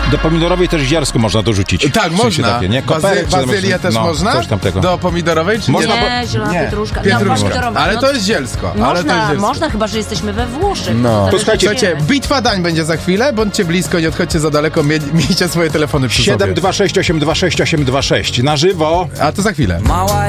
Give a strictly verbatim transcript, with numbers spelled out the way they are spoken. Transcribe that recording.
Do pomidorowej też ziarsko można dorzucić. Tak, w sensie można. takie, nie? Bazy, Koperek, czy bazylię tam- też no, można? Coś tam tego. Do pomidorowej, czy Można, nie? bo- Nie, zielona Nie. pietruszka. Pietruszka. No, pomidorowa. Ale No, to jest zielsko. Ale to jest Można, zielsko. można, chyba że jesteśmy we Włoszech. No. To zależy, Posłuchajcie, gdzie Słuchajcie, wiemy. bitwa dań będzie za chwilę, bądźcie blisko, nie odchodźcie za daleko, mie- miejcie swoje telefony przy siedem sobie. dwa sześć osiem dwa sześć osiem dwa sześć na żywo. A to za chwilę. Mała